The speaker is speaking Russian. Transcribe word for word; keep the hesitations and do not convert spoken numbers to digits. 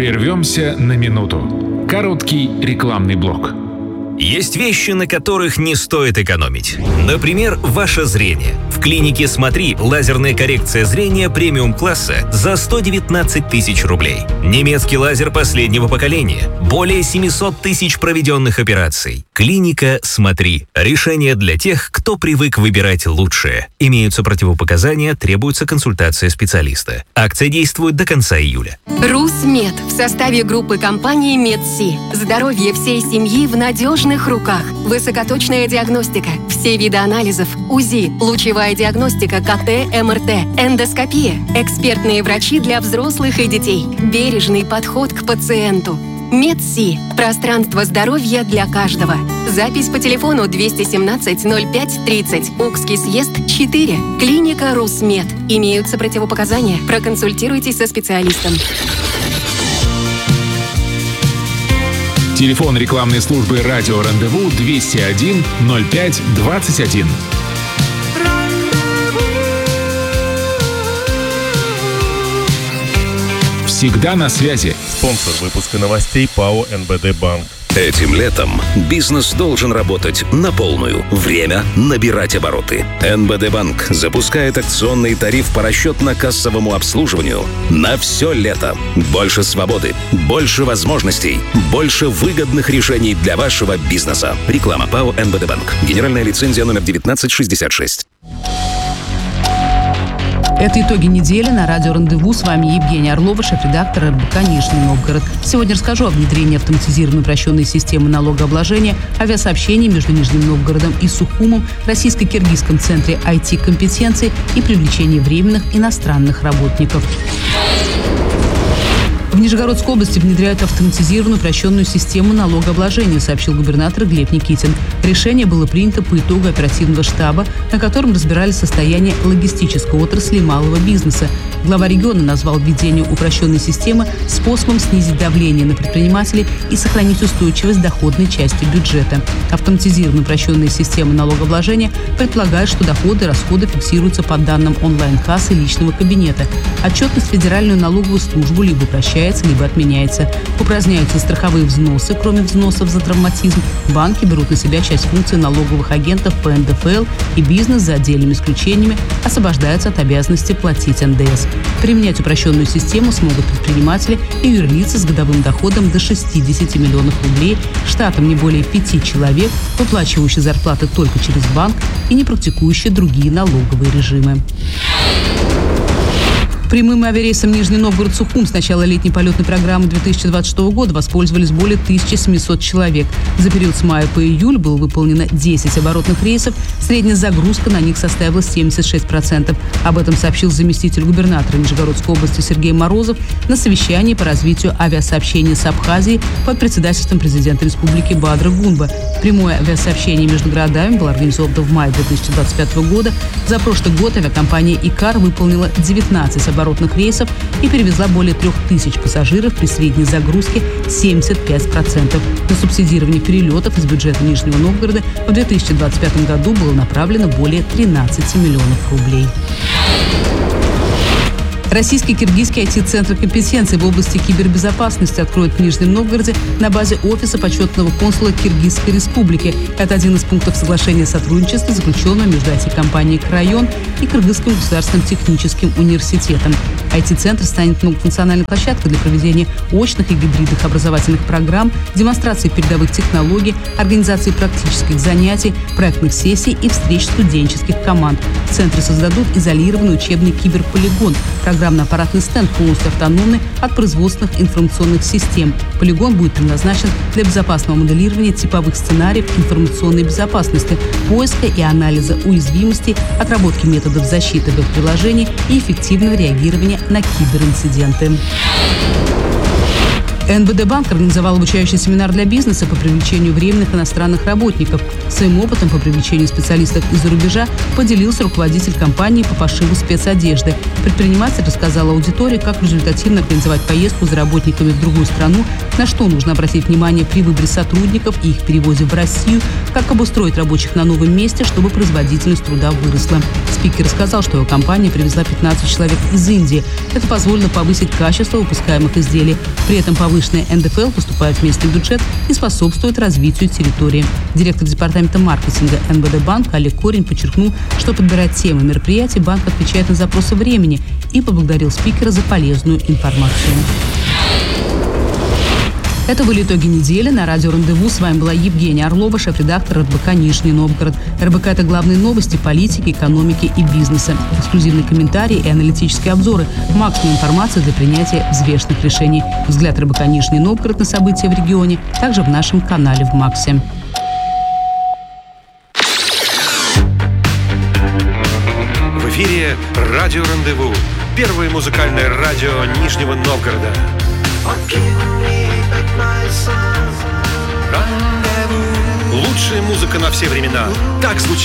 Прервемся на минуту. Короткий рекламный блок. Есть вещи, на которых не стоит экономить. Например, ваше зрение. В клинике «Смотри» лазерная коррекция зрения премиум-класса за сто девятнадцать тысяч рублей. Немецкий лазер последнего поколения. Более семьсот тысяч проведенных операций. Клиника «Смотри». Решение для тех, кто привык выбирать лучшее. Имеются противопоказания, требуется консультация специалиста. Акция действует до конца июля. РусМед в составе группы компании «Медси». Здоровье всей семьи в надежных руках. Высокоточная диагностика, все виды анализов, УЗИ, лучевая диагностика, КТ, МРТ, эндоскопия, экспертные врачи для взрослых и детей, бережный подход к пациенту. Медси. Пространство здоровья для каждого. Запись по телефону двести семнадцать ноль пять тридцать. Укский съезд четыре. Клиника РусМед. Имеются противопоказания. Проконсультируйтесь со специалистом. Телефон рекламной службы «Радио Рандеву» двести один ноль пять двадцать один. Всегда на связи. Спонсор выпуска новостей ПАО эн бэ дэ Банк. Этим летом бизнес должен работать на полную. Время набирать обороты. эн бэ дэ Банк запускает акционный тариф по расчетно-кассовому обслуживанию на все лето. Больше свободы, больше возможностей, больше выгодных решений для вашего бизнеса. Реклама ПАО эн бэ дэ Банк. Генеральная лицензия номер девятнадцать шестьдесят шесть. Это итоги недели на радио «Рандеву». С вами Евгения Орлова, шеф-редактор эр бэ ка «Нижний Новгород». Сегодня расскажу о внедрении автоматизированной упрощенной системы налогообложения, авиасообщений между Нижним Новгородом и Сухумом, Российско-Киргизском центре ай ти-компетенций и привлечении временных иностранных работников. В Нижегородской области внедряют автоматизированную упрощенную систему налогообложения, сообщил губернатор Глеб Никитин. Решение было принято по итогу оперативного штаба, на котором разбирали состояние логистической отрасли малого бизнеса. Глава региона назвал введение упрощенной системы способом снизить давление на предпринимателей и сохранить устойчивость доходной части бюджета. Автоматизированная упрощенная система налогообложения предполагает, что доходы и расходы фиксируются по данным онлайн-кассы личного кабинета. Отчетность в Федеральную налоговую службу либо упрощается, либо отменяется. Упраздняются страховые взносы. Кроме взносов за травматизм, банки берут на себя часть функций налоговых агентов по эн дэ эф эл, и бизнес, за отдельными исключениями, освобождается от обязанности платить эн дэ эс. Применять упрощенную систему смогут предприниматели и юрлицы с годовым доходом до шестьдесят миллионов рублей, штатом не более пяти человек, выплачивающие зарплаты только через банк и не практикующие другие налоговые режимы. Прямым авиарейсом Нижний Новгород-Сухум с начала летней полетной программы две тысячи двадцать шестого года воспользовались более тысячи семисот человек. За период с мая по июль было выполнено десять оборотных рейсов. Средняя загрузка на них составила семьдесят шесть процентов. Об этом сообщил заместитель губернатора Нижегородской области Сергей Морозов на совещании по развитию авиасообщения с Абхазией под председательством президента республики Бадра Гунба. Прямое авиасообщение между городами было организовано в мае две тысячи двадцать пятого года. За прошлый год авиакомпания «Икар» выполнила девятнадцать оборотных рейсов и перевезла более трех тысяч пассажиров при средней загрузке семьдесят пять процентов. На субсидирование перелетов из бюджета Нижнего Новгорода в две тысячи двадцать пятом году было направлено более тринадцати миллионов рублей. Российский Киргизский ай ти-центр компетенции в области кибербезопасности откроет в Нижнем Новгороде на базе офиса почетного консула Киргизской республики. Это один из пунктов соглашения сотрудничества, заключенного между ай ти-компанией «Крайон» и Кыргызским государственным техническим университетом. ай ти-центр станет многофункциональной площадкой для проведения очных и гибридных образовательных программ, демонстрации передовых технологий, организации практических занятий, проектных сессий и встреч студенческих команд. В центре создадут изолированный учебный киберполигон, программно-аппаратный стенд, полностью автономный от производственных информационных систем. Полигон будет предназначен для безопасного моделирования типовых сценариев информационной безопасности, поиска и анализа уязвимостей, отработки методов защиты веб-приложений и эффективного реагирования на киберинциденты. эн бэ дэ банк организовал обучающий семинар для бизнеса по привлечению временных иностранных работников. Своим опытом по привлечению специалистов из-за рубежа поделился руководитель компании по пошиву спецодежды. Предприниматель рассказал аудитории, как результативно организовать поездку за работниками в другую страну, на что нужно обратить внимание при выборе сотрудников и их переводе в Россию, как обустроить рабочих на новом месте, чтобы производительность труда выросла. Спикер рассказал, что его компания привезла пятнадцать человек из Индии. Это позволило повысить качество выпускаемых изделий. При этом повышенный эн дэ эф эл поступает в местный бюджет и способствует развитию территории. Директор департамента маркетинга эн бэ дэ банк Олег Корень подчеркнул, что, подбирая темы мероприятий, банк отвечает на запросы времени и поблагодарил спикера за полезную информацию. Это были итоги недели на радио «Рандеву». С вами была Евгения Орлова, шеф-редактор эр бэ ка «Нижний Новгород». эр бэ ка – это главные новости политики, экономики и бизнеса. Эксклюзивные комментарии и аналитические обзоры. Максимум информации для принятия взвешенных решений. Взгляд эр бэ ка «Нижний Новгород» на события в регионе также в нашем канале в Максе. В эфире радио «Рандеву». Первое музыкальное радио Нижнего Новгорода. Лучшая музыка на все времена. Так звучит